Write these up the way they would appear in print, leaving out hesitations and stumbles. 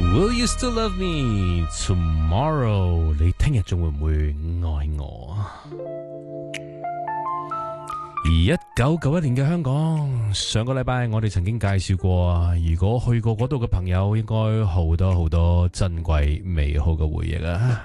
Will you still love me tomorrow？ 你聽日仲會唔會愛我？而1991年嘅香港，上個禮拜我哋曾經介紹過，如果去過嗰度嘅朋友，應該好多好多珍貴美好嘅回憶啊！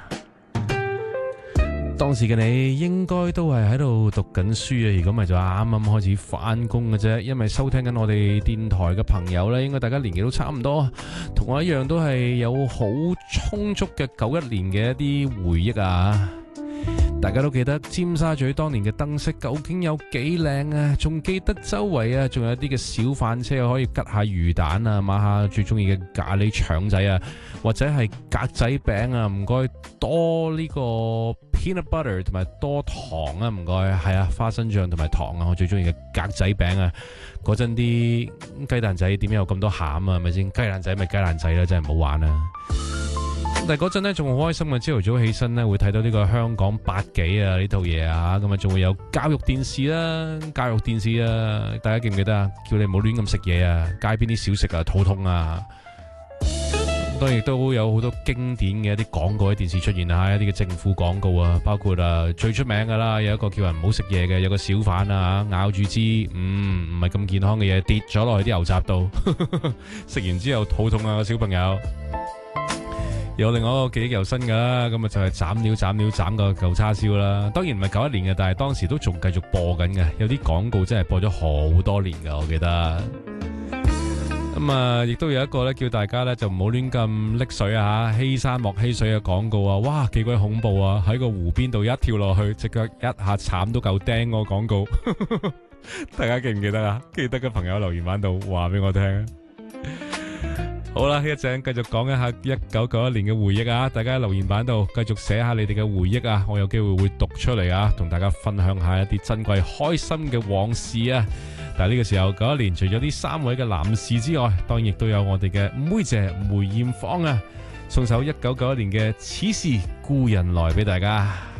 當時嘅你應該都係喺度讀緊書啊，如果咪就啱啱開始返工嘅啫。因為收聽緊我哋電台嘅朋友呢，應該大家年紀都差唔多，同我一樣都係有好充足嘅91年嘅一啲回憶啊！大家都記得尖沙咀當年嘅燈飾究竟有幾靚啊，仲記得周圍啊仲有一啲嘅小販車可以吉下魚蛋啊，買下最中意嘅咖喱腸仔啊，或者係格仔餅啊，唔該多呢個 peanut butter 同埋多糖啊，唔該係啊，花生醬同埋糖啊，我最中意嘅格仔餅啊，嗰陣啲雞蛋仔點解有咁多餡啊，係咪先？雞蛋仔咪雞蛋仔啦，真係唔好玩啊！但係嗰陣咧仲好開心嘅，朝頭早起身咧會睇到呢個香港8幾啊呢套嘢啊，咁啊仲會有教育電視啦，教育電視啊，大家記唔記得啊？叫你唔好亂咁食嘢啊，街邊啲小食啊，肚痛啊！當然亦都有好多經典嘅一啲廣告喺電視出現啊，一啲嘅政府廣告啊，包括最出名噶啦，有一個叫人唔好食嘢嘅，有個小販啊咬住支唔係咁健康嘅嘢跌咗落去啲牛雜度，食完之後肚痛啊個小朋友。有另外一個記憶猶新噶啦，咁啊就係斬個舊叉燒啦。當然唔係91年嘅，但係當時都仲繼續播緊嘅。有啲廣告真係播咗好多年噶，我記得。咁啊，亦都有一個咧，叫大家咧就唔好亂咁溺水啊吓，欺山莫欺水嘅廣告啊，哇，幾鬼恐怖啊！喺個湖邊度一跳落去，隻腳一下慘都夠釘個廣告。大家記唔記得啊？記得嘅朋友留言板度話俾我聽。好啦，一陣繼續講一下1991年嘅回憶啊！大家喺留言板度繼續寫下你哋嘅回憶啊！我有機會會讀出嚟啊，同大家分享下一啲珍貴開心嘅往事啊！但係呢個時候91年，除咗呢3位嘅男士之外，當然亦都有我哋嘅妹姐梅艷芳啊，送首1991年嘅《此時故人來》俾大家。